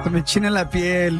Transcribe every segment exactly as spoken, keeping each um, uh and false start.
Se me china la piel.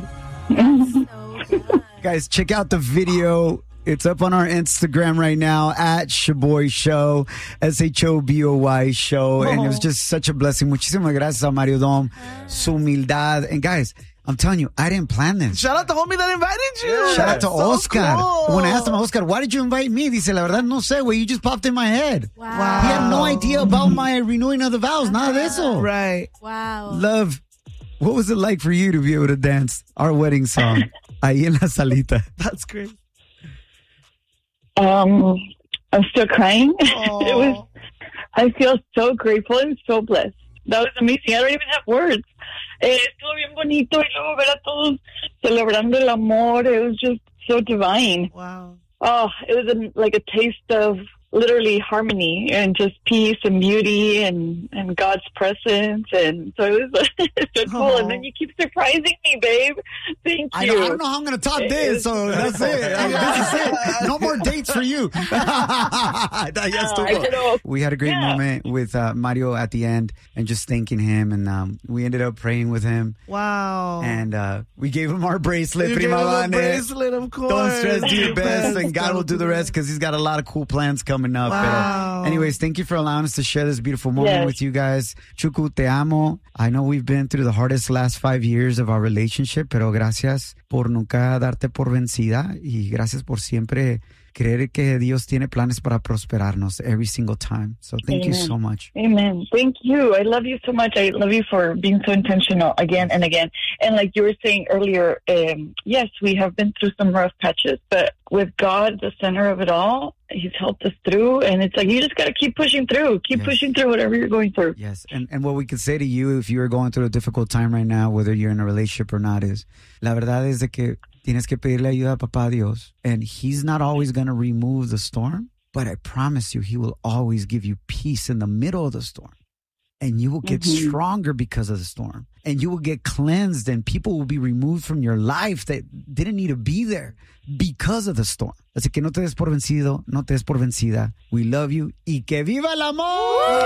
Guys, check out the video. It's up on our Instagram right now at Shoboy Show, S H O B O Y Show. Oh. And it was just such a blessing. Muchísimas gracias a Mario Dom, su humildad. And guys, I'm telling you, I didn't plan this. Shout out to homie that invited you. Yeah. Shout out to so Oscar. Cool. When I asked him, Oscar, why did you invite me? Dice, la verdad, no sé, güey. You just popped in my head. Wow. wow. He had no idea about my renewing of the vows. Nada de eso. Right. Wow. Love, what was it like for you to be able to dance our wedding song? Ahí en la salita. That's great. Um, I'm still crying. It was, I feel so grateful and so blessed. That was amazing. I don't even have words. Eh, estuvo bien bonito y luego ver a todos celebrando el amor. It was just so divine. Wow. Oh, it was a, like a taste of literally harmony and just peace and beauty and, and God's presence. And so it was so cool. Oh. And then you keep surprising me, babe. Thank I, you. know, I don't know how I'm going to top this, so that's it. I mean, this is it. No more dates for you. uh, we had a great yeah. moment with uh, Mario at the end and just thanking him. And um, we ended up praying with him. Wow. And uh, we gave him our bracelet. You Prima gave him a Vane. bracelet, of course. Don't stress, do your best. And God will do the rest because he's got a lot of cool plans coming up. Wow. But, anyways, thank you for allowing us to share this beautiful moment yes. with you guys. Chucu, te amo. I know we've been through the hardest last five years of our relationship, pero gracias por nunca darte por vencida y gracias por siempre creer que Dios tiene planes para prosperarnos every single time. So thank Amen. you so much. Amen. Thank you. I love you so much. I love you for being so intentional again and again. And like you were saying earlier, um, yes, we have been through some rough patches, but with God, the center of it all, He's helped us through. And it's like, you just got to keep pushing through. Keep yes. pushing through whatever you're going through. Yes. And, and what we could say to you if you are going through a difficult time right now, whether you're in a relationship or not, is la verdad es de que tienes que pedirle ayuda a Papá Dios. And He's not always going to remove the storm, but I promise you, He will always give you peace in the middle of the storm. And you will get mm-hmm. stronger because of the storm. And you will get cleansed and people will be removed from your life that didn't need to be there because of the storm. Así que no te des por vencido, no te des por vencida. We love you. Y que viva el amor!